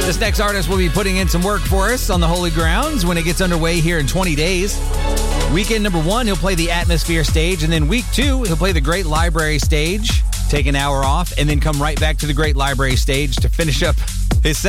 This next artist will be putting in some work for us on the Holy Grounds when it gets underway here in 20 days. Weekend number 1, he'll play the Atmosphere stage, and then week 2, he'll play the Great Library stage, take an hour off, and then come right back to the Great Library stage to finish up